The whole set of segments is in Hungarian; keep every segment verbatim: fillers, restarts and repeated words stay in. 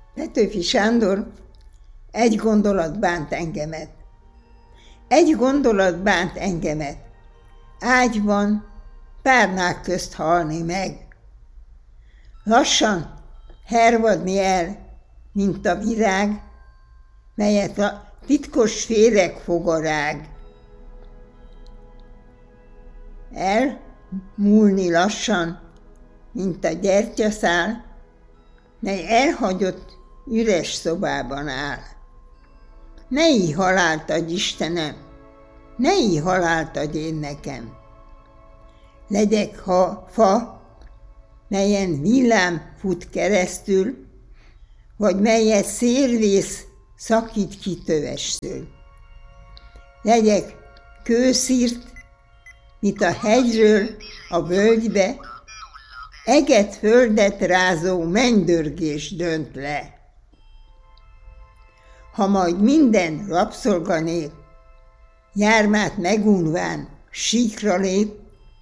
Petőfi Sándor, egy gondolat bánt engemet. Egy gondolat bánt engemet. Ágyban, párnák közt halni meg. Lassan hervadni el, mint a virág, melyet a titkos féreg fog a rág. Elmúlni lassan, mint a gyertyaszál, mely elhagyott üres szobában áll. Ne így halált adj, Istenem, ne így halált adj én nekem. Legyek ha fa, melyen villám fut keresztül, vagy melyet szélvész szakít ki tövestől. Legyek kőszírt, mint a hegyről a völgybe, eget földet rázó mennydörgés dönt le. Ha majd minden rabszolganép jármát megunván síkra lép,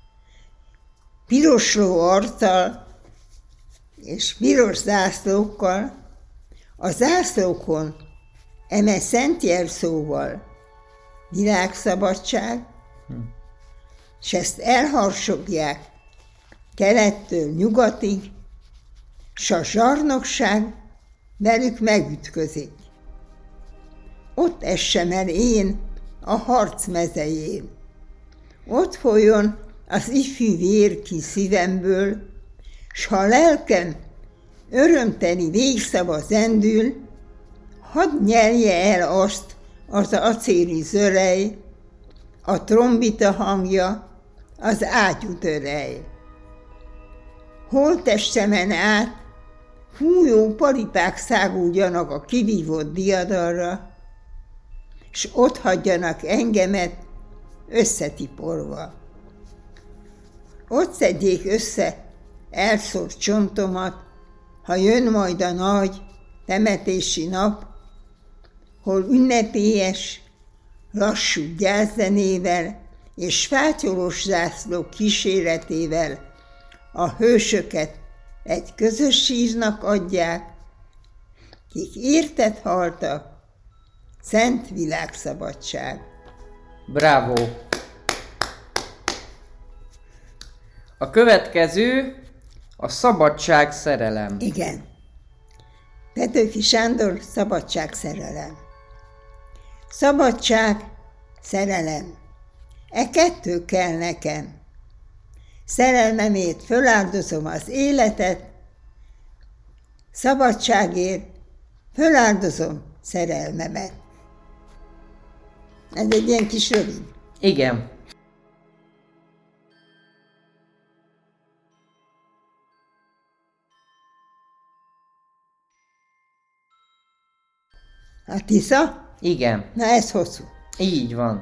pirosló arccal és piros zászlókkal, a zászlókon eme szent jelszóval világszabadság, hm. s ezt elharsogják kelettől nyugatig, s a zsarnokság velük megütközik. Ott essem el én a harc mezején. Ott folyjon az ifjú vér ki szívemből, s ha a lelkem örömteli végszava zendül, hadd nyelje el azt az acéli zörej, a trombita hangja, az ágyútörej. Holttestemen át fújó paripák száguljanak a kivívott diadalra, s ott hagyjanak engemet összetiporva. Ott szedjék össze elszórt csontomat, ha jön majd a nagy temetési nap, hol ünnepélyes, lassú gyászzenével és fátyolos zászlók kíséretével a hősöket egy közös sírnak adják, kik érted haltak, szent világszabadság. Bravo! A következő a szabadság szerelem. Igen. Petőfi Sándor, szabadság szerelem. Szabadság, szerelem. E kettő kell nekem. Szerelmemért föláldozom az életet, szabadságért föláldozom szerelmemet. Ez egy ilyen kis rövid. Igen. A Tisza? Igen. Na ez hosszú. Így van.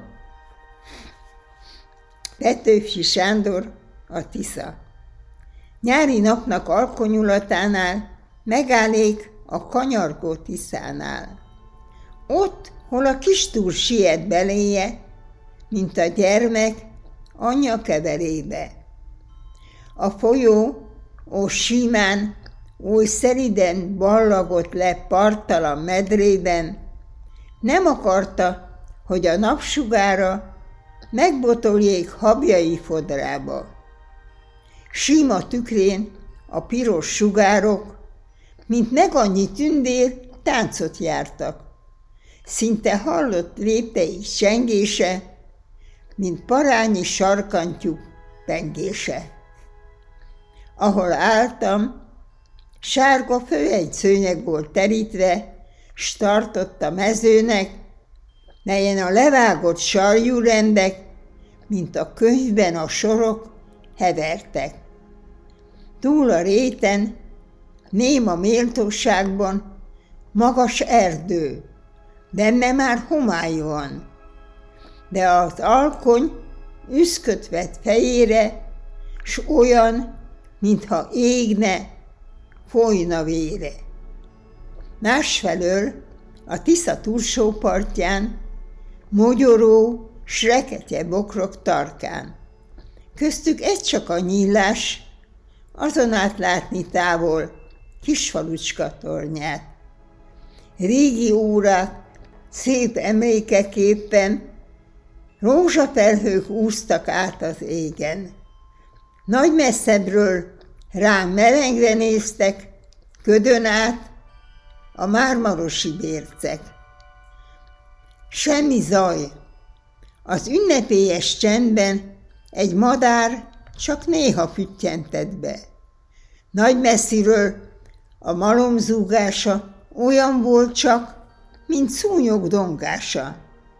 Petőfi Sándor, a Tisza. Nyári napnak alkonyulatánál megállék a kanyargó Tiszánál. Ott, hol a kistúr siet beléje, mint a gyermek anyja keverébe. A folyó, ó símán, oly szeliden ballagott le parttalan medrében, nem akarta, hogy a napsugára megbotoljék habjai fodrába. Síma tükrén a piros sugárok, mint meg annyi tündér, táncot jártak. Szinte hallott léptei csengése, mint parányi sarkantyúk pengése. Ahol álltam, sárga főegyszőnyeg volt terítve, s tartott a mezőnek, melyen a levágott sarjúrendek, mint a könyvben a sorok, hevertek. Túl a réten, néma méltóságban, magas erdő, benne már homály van, de az alkony üszköt vett fejére, s olyan, mintha égne, folyna vére. Másfelől a Tisza túlsó partján mogyoró, s reketye bokrok tarkán. Köztük egy csak a nyílás, azon át látni távol Kisfalucska tornyát. régi órák szép emlékeképpen rózsafelhők úsztak át az égen. Nagy messzebbről rám melengre néztek, ködön át a mármarosi bércek. Semmi zaj. Az ünnepélyes csendben egy madár csak néha füttyentett be. Nagy messziről a malom zúgása olyan volt csak, mint szúnyog dongása.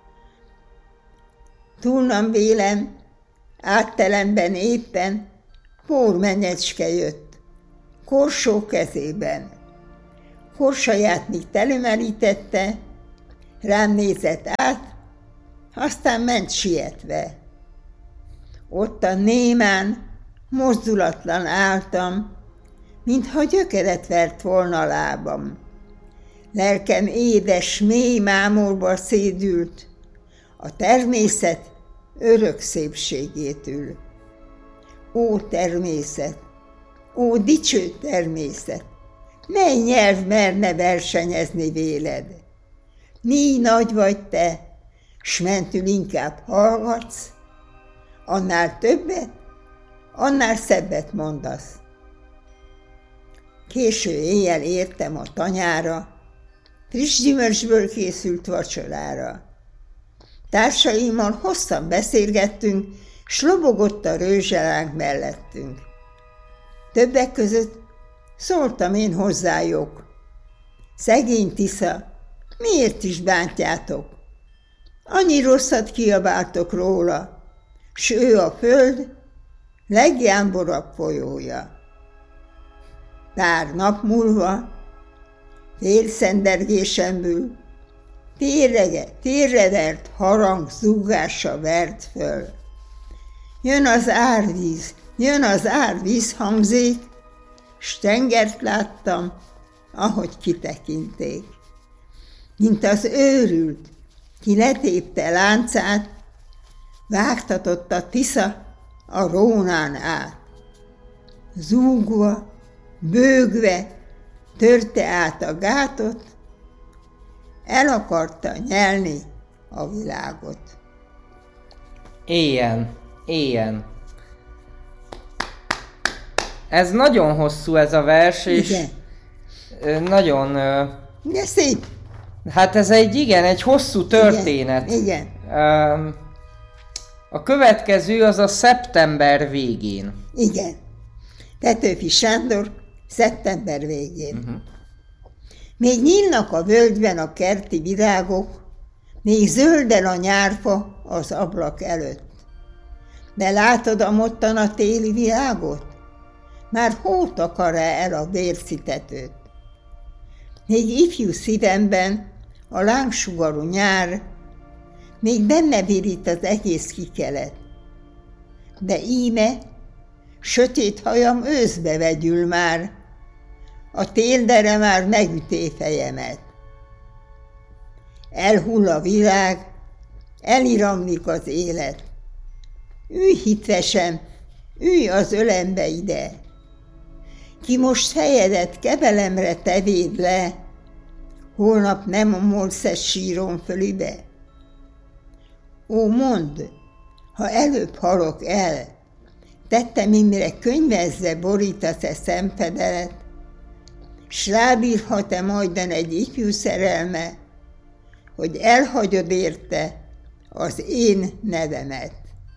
Túlnam vélem, áttelemben éppen pórmenyecske jött, korsó kezében. Korsaját még telemerítette, rám nézett át, aztán ment sietve. Ottan némán, mozdulatlan álltam, mintha gyökeret vert volna a lábam. Lelkem édes, mély mámorba szédült, a természet örök szépségétől. Ó természet, ó dicső természet, mely nyelv merne versenyezni véled? Mi nagy vagy te, s mentül inkább hallgatsz, annál többet, annál szebbet mondasz. Késő éjjel értem a tanyára, friss gyümölcsből készült vacsorára. Társaimmal hosszan beszélgettünk, s lobogott a rőzselánk mellettünk. Többek között szóltam én hozzájuk. Szegény Tisza, miért is bántjátok? Annyi rosszat kiabáltok róla, s ő a föld legjámborabb folyója. Pár nap múlva, félszendergésemből, térrege, térrevert harang zúgása vert föl. Jön az árvíz, jön az árvíz hangzék, s tengert láttam, ahogy kitekinték. Mint az őrült, ki letépte láncát, vágtatott a Tisza a Rónán át. Zúgva, bőgve törte át a gátot, el akarta nyelni a világot. Éljen, éljen. Ez nagyon hosszú ez a vers, és igen. Nagyon... De szép. Hát ez egy, igen, egy hosszú történet. Igen. igen. A következő az a szeptember végén. Igen. Petőfi Sándor szeptember végén. Uh-huh. Még nyílnak a völgyben a kerti virágok, még zölden a nyárfa az ablak előtt. De látod a mottan a téli világot? Már hót akar-e el a vércitetőt? Még ifjú szívemben a lángsugarú nyár, még benne virít az egész kikelet. De íme sötét hajam őszbe vegyül már, a téldere már megüté fejemet. Elhull a világ, eliramlik az élet. Ülj hitvesen, ülj az ölembe ide. Ki most fejedet kebelemre tevéd le, holnap nem omolsz-e síron fölibe? Ó, mondd, ha előbb halok el, tettem imre könyvezze borítasz-e szemfedelet, s rábírhat-e majdan egy ifjú szerelme, hogy elhagyod érte az én nevemet.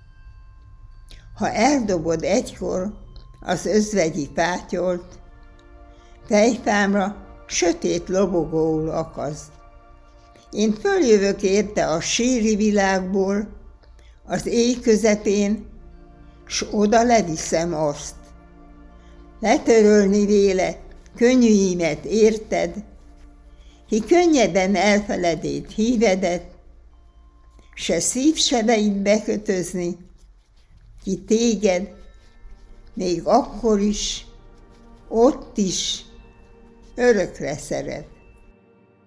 Ha eldobod egykor az özvegyi fátyolt, fejfámra sötét lobogóul akaszt. Én följövök érte a síri világból, az éj közepén, s oda leviszem azt. Letörölni véle könnyűimet érted, ki könnyeden elfeledét hívedet, se szívsebeit bekötözni, ki téged még akkor is, ott is örökre szeret.